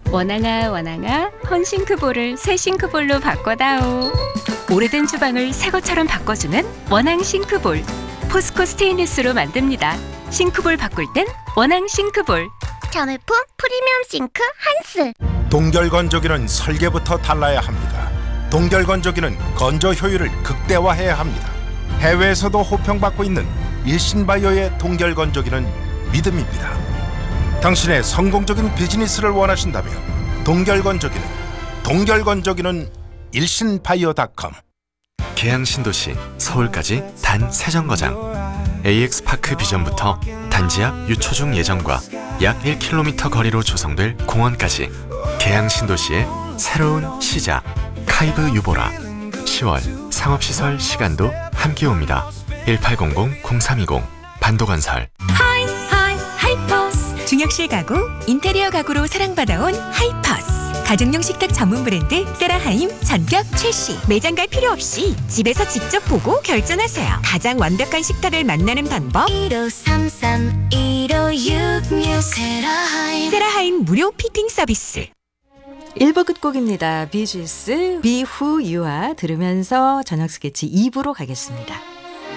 원앙아 원앙아 헌싱크볼을 새 싱크볼로 바꿔다오. 오래된 주방을 새 것처럼 바꿔주는 원앙 싱크볼. 포스코 스테인리스로 만듭니다. 싱크볼 바꿀 땐 원앙 싱크볼. 자매품 프리미엄 싱크 한스. 동결건조기는 설계부터 달라야 합니다. 동결건조기는 건조 효율을 극대화해야 합니다. 해외에서도 호평받고 있는 일신바이오의 동결건조기는 믿음입니다. 당신의 성공적인 비즈니스를 원하신다면 동결건조기는 일신바이오닷컴. 계양신도시 서울까지 단 3정거장. AX파크 비전부터 단지 앞 유초중 예정과 약 1km 거리로 조성될 공원까지 계양신도시의 새로운 시작. 카이브 유보라. 10월 상업시설 시간도 함께 옵니다. 1800-0320 반도건설. 하이퍼스. 중역실 가구, 인테리어 가구로 사랑받아온 하이퍼스. 가정용 식탁 전문 브랜드 세라하임 전격 출시. 매장 갈 필요 없이 집에서 직접 보고 결정하세요. 가장 완벽한 식탁을 만나는 방법. 1533-1566 세라하임 무료 피팅 서비스. 1부 끝곡입니다. 비지스 비후 유아 들으면서 저녁 스케치 2부로 가겠습니다.